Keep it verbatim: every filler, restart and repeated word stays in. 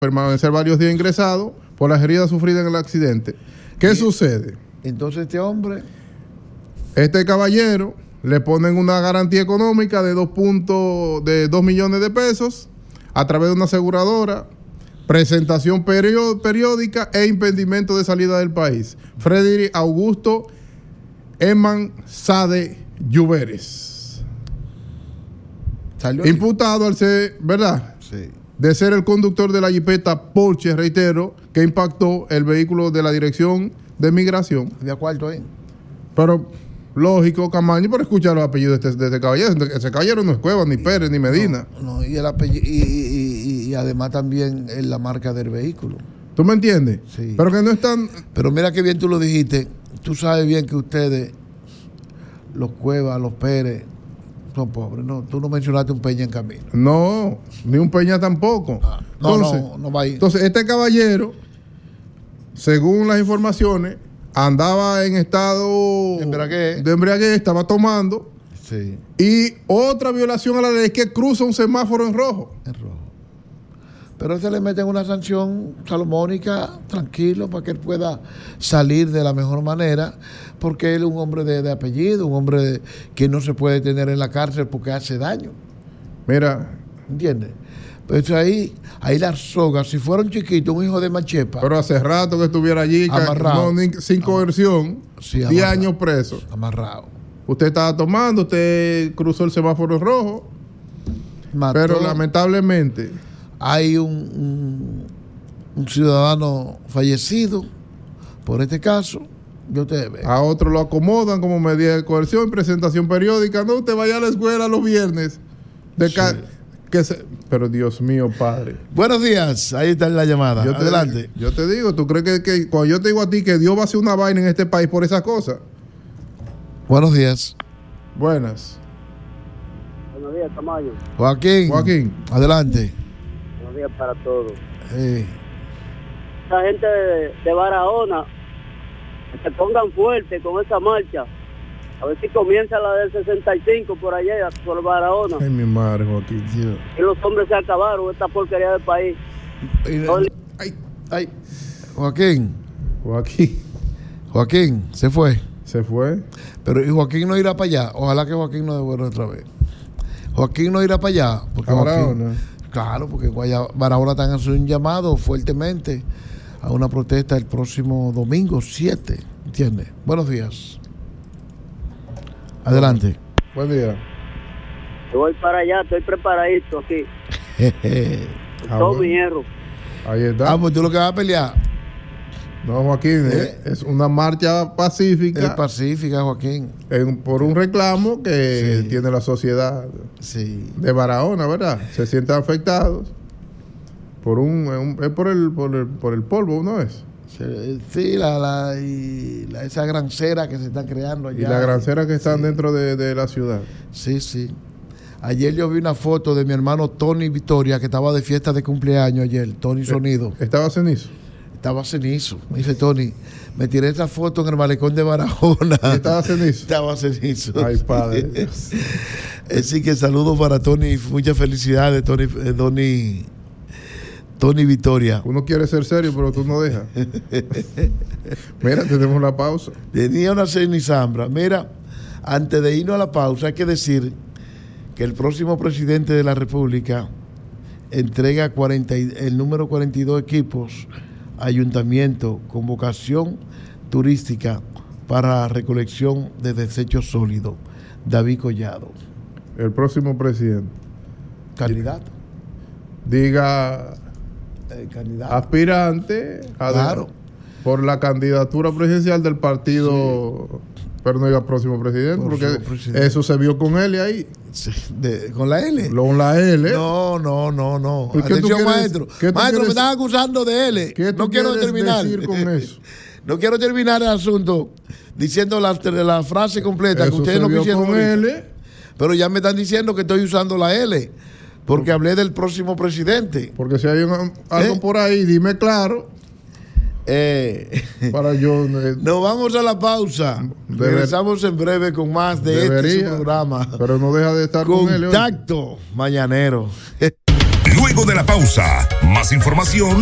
permanecer varios días ingresado por las heridas sufridas en el accidente. ¿Qué y, sucede? Entonces este hombre... Este caballero le ponen una garantía económica de dos puntos, de dos millones de pesos a través de una aseguradora, presentación periódica e impedimento de salida del país. Frederick Augusto Eman Sade Lluveres. Imputado al ser, ¿verdad? Sí. De ser el conductor de la jipeta Porsche, reitero, que impactó el vehículo de la Dirección de Migración. ¿De acuerdo ahí? Pero, lógico, Camaño, por escuchar los apellidos de este, de este caballero. Ese caballero no es Cuevas, ni Pérez, ni Medina. No, no y, el apellido, y, y, y, y además también es la marca del vehículo. ¿Tú me entiendes? Sí. Pero que no están... Pero mira que bien tú lo dijiste. Tú sabes bien que ustedes, los Cuevas, los Pérez, son pobres. No, tú no mencionaste un Peña en camino. No, ni un Peña tampoco. Ah, no, entonces, no, no va a ir. Entonces, este caballero, según las informaciones, andaba en estado de embriaguez. de embriaguez, estaba tomando. Sí. Y otra violación a la ley es que cruza un semáforo en rojo. En rojo. Pero se le meten una sanción salomónica, tranquilo, para que él pueda salir de la mejor manera, porque él es un hombre de, de apellido, un hombre de, que no se puede tener en la cárcel porque hace daño. Mira. ¿Entiendes? Pues ahí, ahí las sogas, si fuera un chiquito, un hijo de Machepa. Pero hace rato que estuviera allí, amarrado, no, ni, sin coerción, sí, diez años preso. Amarrado. Usted estaba tomando, usted cruzó el semáforo en rojo, mató. Pero lamentablemente... Hay un, un, un ciudadano fallecido por este caso. Yo te veo. A otro lo acomodan como medida de coerción, presentación periódica. No, usted vaya a la escuela los viernes. De sí. ca- que se- Pero Dios mío, padre. Buenos días, ahí está la llamada. Yo te, Adelante. Yo te digo, ¿tú crees que, que cuando yo te digo a ti que Dios va a hacer una vaina en este país por esas cosas? Buenos días. Buenas. Buenos días, Tamayo. Joaquín. Joaquín. Adelante. Buenos días para todos. Sí. Esa gente de, de Barahona, que se pongan fuerte con esa marcha. A ver si comienza la del sesenta y cinco por allá, por Barahona. Ay, mi madre, Joaquín. Dios. Y los hombres se acabaron, esta porquería del país. Ay, ay. Joaquín. Joaquín. Joaquín, se fue. Se fue. Pero ¿y Joaquín no irá para allá? Ojalá que Joaquín no devuelva otra vez. Joaquín no irá para allá. Porque Joaquín, claro, porque Barahona están haciendo un llamado fuertemente a una protesta el próximo domingo siete. ¿Entiendes? Buenos días. Adelante. Buen día. Yo voy para allá, estoy preparadito aquí. ah, Todo bueno. mi hierro. Ahí está. Ah, pues tú lo que vas a pelear. No, Joaquín, ¿Eh? es una marcha pacífica. Es pacífica, Joaquín. En, por un reclamo que sí. tiene la sociedad sí. de Barahona, ¿verdad? Se sienten afectados por un, un es por el, por el por el polvo, ¿no es? Sí, la, la, y la esa grancera que se está creando allá. Y la grancera que están sí. dentro de, de la ciudad. Sí, sí. Ayer yo vi una foto de mi hermano Tony Victoria, que estaba de fiesta de cumpleaños ayer, Tony Sonido. ¿Estaba cenizo? Estaba cenizo. Me dice Tony, me tiré esta foto en el malecón de Barahona. ¿Y estaba cenizo? Estaba cenizo. Ay, padre. Así que saludos para Tony, muchas felicidades, Tony, eh, Tony, Tony Victoria. Uno quiere ser serio, pero tú no dejas. Mira, tenemos la pausa. Tenía una cenizambra. Mira, antes de irnos a la pausa, hay que decir que el próximo presidente de la República entrega cuarenta, el número cuarenta y dos equipos ayuntamiento con vocación turística para recolección de desechos sólidos. David Collado. El próximo presidente. Candidato. Diga El candidato. aspirante a Claro. de, por la candidatura presidencial del partido, sí. Pero no diga próximo presidente, próximo porque presidente. Eso se vio con L ahí. Sí, de, ¿Con la L? Con la L. No, no, no, no. ¿Qué Atención, quieres, maestro. Maestro, quieres, me están acusando de L. ¿Qué no quiero terminar. Decir con eso? No quiero terminar el asunto diciendo la, la frase completa eso que ustedes se no vio quisieron. Con L. Pero ya me están diciendo que estoy usando la L. Porque ¿Por? hablé del próximo presidente. Porque si hay un, algo ¿Eh? por ahí, dime claro. Eh, para yo eh, nos vamos a la pausa. Deber, regresamos en breve con más de debería, este programa. Pero no deja de estar Contacto con él. Contacto mañanero. Luego de la pausa, más información